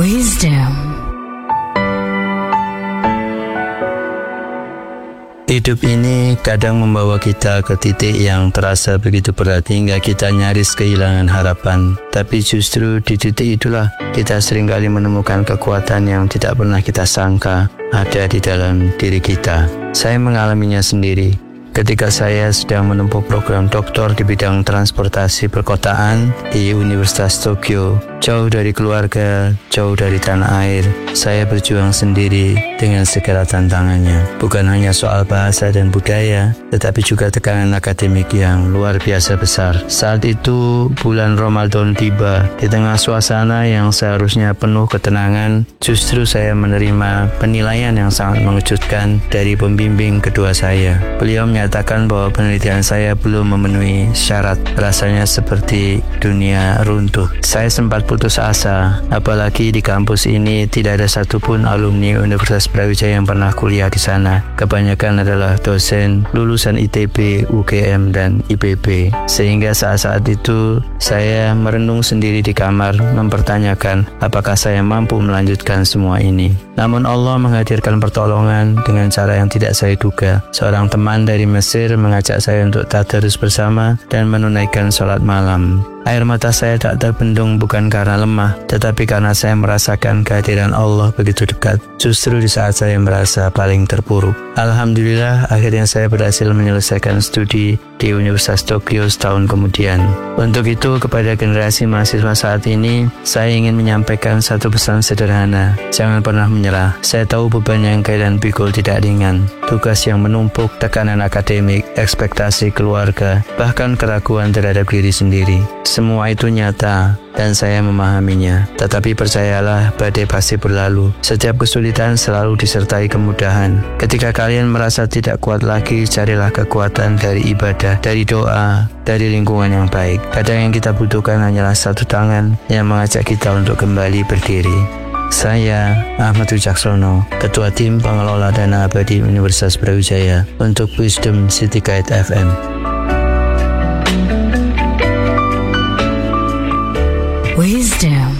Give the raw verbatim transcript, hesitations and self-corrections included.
Wisdom. Hidup ini kadang membawa kita ke titik yang terasa begitu berat hingga kita nyaris kehilangan harapan. Tapi justru di titik itulah kita seringkali menemukan kekuatan yang tidak pernah kita sangka ada di dalam diri kita. Saya mengalaminya sendiri. Ketika saya sedang menempuh program doktor di bidang transportasi perkotaan di Universitas Tokyo, jauh dari keluarga, jauh dari tanah air, saya berjuang sendiri dengan segala tantangannya. Bukan hanya soal bahasa dan budaya, tetapi juga tekanan akademik yang luar biasa besar. Saat itu, bulan Ramadan tiba. Di tengah suasana yang seharusnya penuh ketenangan, justru saya menerima penilaian yang sangat mengejutkan dari pembimbing kedua saya. Beliau menyatakan bahwa penelitian saya belum memenuhi syarat. Rasanya seperti dunia runtuh. Saya sempat putus asa, apalagi di kampus ini tidak ada satupun alumni Universitas Brawijaya yang pernah kuliah di sana. Kebanyakan adalah dosen lulusan I T B, U G M, dan I P B. Sehingga saat-saat itu saya merenung sendiri di kamar, mempertanyakan apakah saya mampu melanjutkan semua ini. Namun Allah menghadirkan pertolongan dengan cara yang tidak saya duga. Seorang teman dari Mesir mengajak saya untuk tadarus bersama dan menunaikan sholat malam. Air mata saya tak terbendung bukan karena lemah, tetapi karena saya merasakan kehadiran Allah begitu dekat, justru di saat saya merasa paling terpuruk. Alhamdulillah, akhirnya saya berhasil menyelesaikan studi di Universitas Tokyo setahun kemudian. Untuk itu, kepada generasi mahasiswa saat ini, saya ingin menyampaikan satu pesan sederhana. Jangan pernah menyerah. Saya tahu beban yang kalian pikul tidak ringan. Tugas yang menumpuk, tekanan akademik, ekspektasi keluarga, bahkan keraguan terhadap diri sendiri. Semua itu nyata dan saya memahaminya. Tetapi percayalah, badai pasti berlalu. Setiap kesulitan selalu disertai kemudahan. Ketika kalian merasa tidak kuat lagi, carilah kekuatan dari ibadah, dari doa, dari lingkungan yang baik. Kadang yang kita butuhkan hanyalah satu tangan yang mengajak kita untuk kembali berdiri. Saya, Ahmad Wijaksono, Ketua Tim Pengelola Dana Abadi Universitas Brawijaya untuk Wisdom City Guide F M. Wisdom.